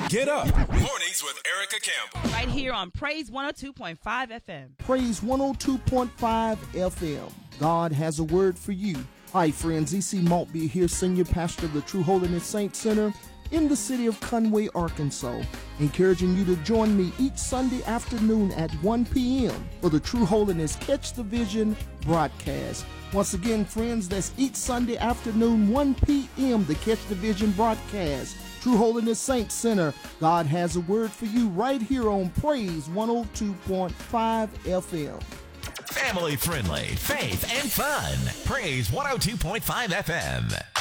Get up. Mornings with Erica Campbell. Right here on Praise 102.5 FM. Praise 102.5 FM. God has a word for you. Hi, friends. E.C. Maltby here, Senior Pastor of the True Holiness Saints Center in the city of Conway, Arkansas, encouraging you to join me each Sunday afternoon at 1 p.m. for the True Holiness Catch the Vision broadcast. Once again, friends, that's each Sunday afternoon, 1 p.m., the Catch the Vision broadcast. True Holiness Saints Center, God has a word for you right here on Praise 102.5 FM. Family friendly, faith and fun. Praise 102.5 FM.